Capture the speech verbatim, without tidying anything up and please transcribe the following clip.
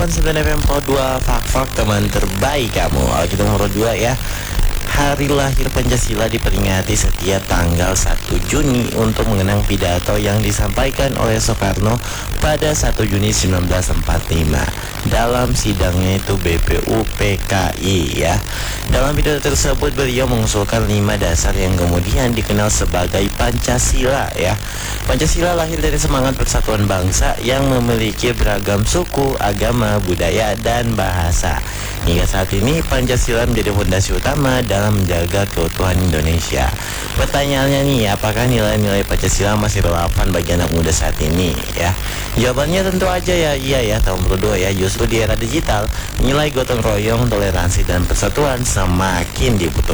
delapan sembilan F M Pro dua, Fak-Fak teman terbaik kamu. Oh, kita nomor dua ya. Hari lahir Pancasila diperingati setiap tanggal satu Juni untuk mengenang pidato yang disampaikan oleh Soekarno pada satu Juni seribu sembilan ratus empat puluh lima dalam sidangnya itu B P U P K I ya. Dalam pidato tersebut beliau mengusulkan lima dasar yang kemudian dikenal sebagai Pancasila ya. Pancasila lahir dari semangat persatuan bangsa yang memiliki beragam suku, agama, budaya, dan bahasa. Hingga saat ini Pancasila menjadi fondasi utama dalam menjaga keutuhan Indonesia. Pertanyaannya nih, apakah nilai-nilai Pancasila masih relevan bagi anak muda saat ini ya? Jawabannya tentu aja ya iya ya, tahun berdua ya. Justru di era digital, nilai gotong royong, toleransi, dan persatuan semakin dibutuhkan.